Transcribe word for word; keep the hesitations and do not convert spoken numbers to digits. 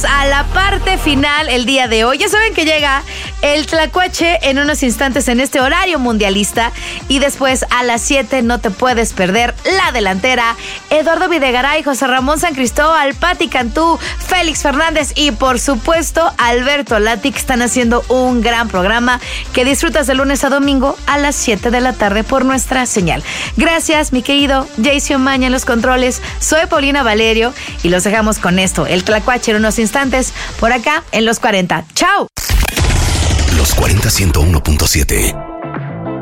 a la parte final el día de hoy. Ya saben que llega el Tlacuache en unos instantes en este horario mundialista. Y después a las siete no te puedes perder la delantera. Eduardo Videgaray, José Ramón San Cristóbal, Pati Cantú, Félix Fernández y por supuesto Alberto Lati, que están haciendo un gran programa que disfrutas de lunes a domingo a las siete de la tarde por nuestra señal. Gracias, mi querido Jason Maña en los controles. Soy Paulina Valerio y los dejamos con esto, el Tlacuache en unos instantes por acá en Los cuarenta. ¡Chao! Los cuarenta ciento uno punto siete